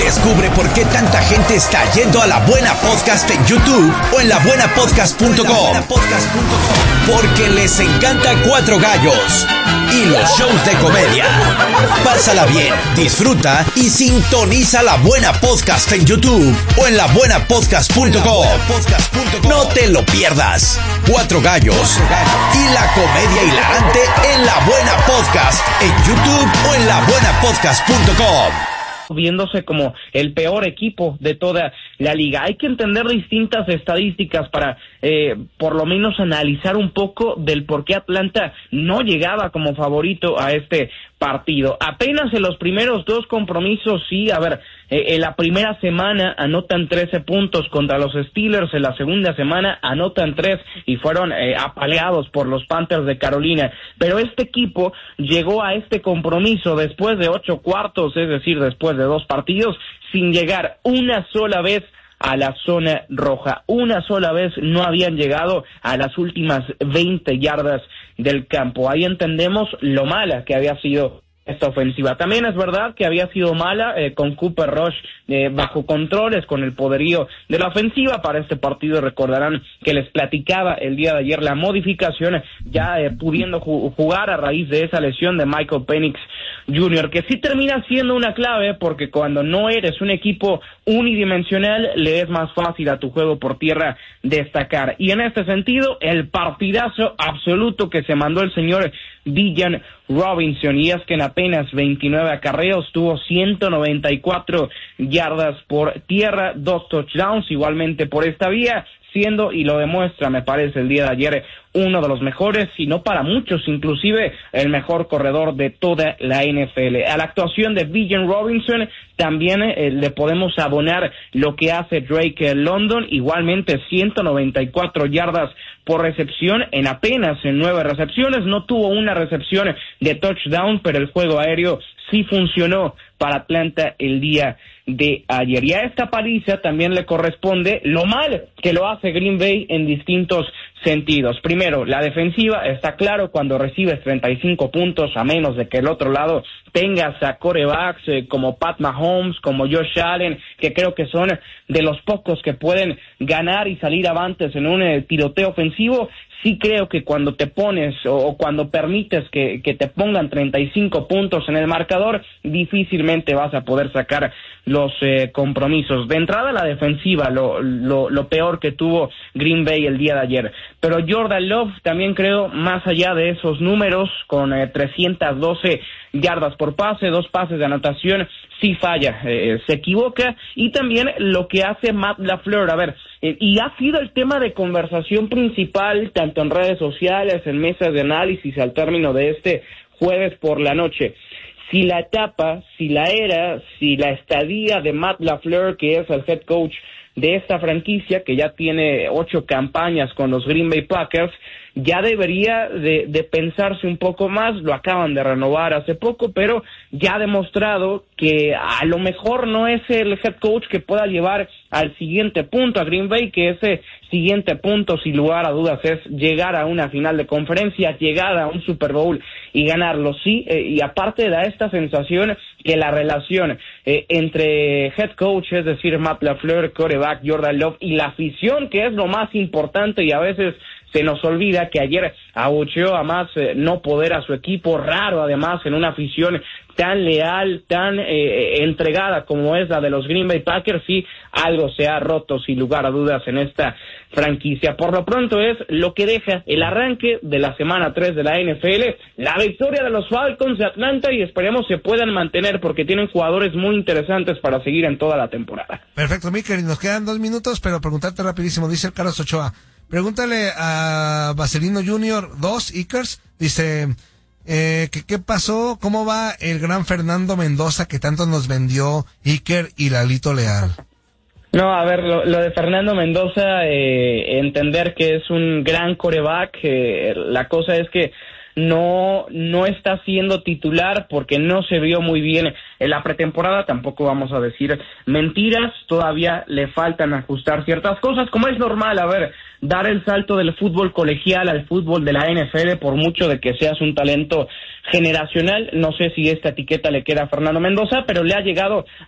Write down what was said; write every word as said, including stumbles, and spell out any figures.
Descubre por qué tanta gente está yendo a La Buena Podcast en YouTube o en la buena podcast punto com. Porque les encanta Cuatro Gallos y los shows de comedia. Pásala bien, disfruta y sintoniza La Buena Podcast en YouTube o en la buena podcast punto com. No te lo pierdas. Cuatro Gallos y la comedia hilarante en La Buena Podcast en YouTube o en la buena podcast punto com. Viéndose como el peor equipo de toda la liga. Hay que entender distintas estadísticas para eh, por lo menos analizar un poco del por qué Atlanta no llegaba como favorito a este partido. Apenas en los primeros dos compromisos, sí, a ver, eh, en la primera semana anotan trece puntos contra los Steelers, en la segunda semana anotan tres y fueron eh, apaleados por los Panthers de Carolina, pero este equipo llegó a este compromiso después de ocho cuartos, es decir, después de dos partidos, sin llegar una sola vez a la zona roja. Una sola vez no habían llegado a las últimas veinte yardas del campo. Ahí entendemos lo mala que había sido esta ofensiva. También es verdad que había sido mala eh, con Cooper Rush eh, bajo controles, con el poderío de la ofensiva para este partido. Recordarán que les platicaba el día de ayer la modificación, ya eh, pudiendo ju- jugar a raíz de esa lesión de Michael Penix junior, que sí termina siendo una clave, porque cuando no eres un equipo unidimensional, le es más fácil a tu juego por tierra destacar. Y en este sentido, el partidazo absoluto que se mandó el señor Villan Robinson, y es que en apenas veintinueve acarreos tuvo ciento noventa y cuatro yardas por tierra, dos touchdowns igualmente por esta vía, siendo, y lo demuestra, me parece, el día de ayer, uno de los mejores, si no para muchos, inclusive el mejor corredor de toda la N F L. A la actuación de Villan Robinson también eh, le podemos abonar lo que hace Drake London, igualmente ciento noventa y cuatro yardas por recepción en apenas en nueve recepciones. No tuvo una recepción de touchdown, pero el juego aéreo sí funcionó para Atlanta el día de ayer. Y a esta paliza también le corresponde lo mal que lo hace Green Bay en distintos sentidos. Primero, la defensiva, está claro, cuando recibes treinta y cinco puntos, a menos de que el otro lado tengas a quarterbacks eh, como Pat Mahomes, como Josh Allen, que creo que son de los pocos que pueden ganar y salir avantes en un eh, tiroteo ofensivo. Sí creo que cuando te pones o, o cuando permites que, que te pongan treinta y cinco puntos en el marcador, difícilmente vas a poder sacar los eh, compromisos. De entrada, la defensiva, lo, lo, lo peor que tuvo Green Bay el día de ayer. Pero Jordan Love también creo, más allá de esos números, con eh, trescientas doce yardas por pase, dos pases de anotación, sí falla, eh, se equivoca. Y también lo que hace Matt LaFleur, a ver, eh, y ha sido el tema de conversación principal, tanto en redes sociales, en mesas de análisis, al término de este jueves por la noche. Si la etapa, si la era, si la estadía de Matt LaFleur, que es el head coach de esta franquicia, que ya tiene ocho campañas con los Green Bay Packers, ya debería de, de pensarse un poco más. Lo acaban de renovar hace poco, pero ya ha demostrado que a lo mejor no es el head coach que pueda llevar al siguiente punto a Green Bay, que ese siguiente punto, sin lugar a dudas, es llegar a una final de conferencia, llegar a un Super Bowl y ganarlo, sí, eh, y aparte da esta sensación que la relación eh, entre head coach, es decir, Matt LaFleur, quarterback Jordan Love, y la afición, que es lo más importante, y a veces se nos olvida que ayer abucheó a más eh, no poder a su equipo, raro además en una afición tan leal, tan eh, entregada como es la de los Green Bay Packers. Sí, algo se ha roto sin lugar a dudas en esta franquicia. Por lo pronto es lo que deja el arranque de la semana tres de la N F L, la victoria de los Falcons de Atlanta, y esperemos se puedan mantener porque tienen jugadores muy interesantes para seguir en toda la temporada. Perfecto, Mikel, nos quedan dos minutos, pero preguntarte rapidísimo, dice el Carlos Ochoa. Pregúntale a Vaselino junior dos, Ickers, dice, eh, que qué pasó, cómo va el gran Fernando Mendoza que tanto nos vendió Iker y Lalito Leal. No, a ver, lo, lo de Fernando Mendoza, eh, entender que es un gran quarterback, eh, la cosa es que no no está siendo titular porque no se vio muy bien en la pretemporada. Tampoco vamos a decir mentiras, todavía le faltan ajustar ciertas cosas, como es normal. A ver, dar el salto del fútbol colegial al fútbol de la N F L, por mucho de que seas un talento generacional, no sé si esta etiqueta le queda a Fernando Mendoza, pero le ha llegado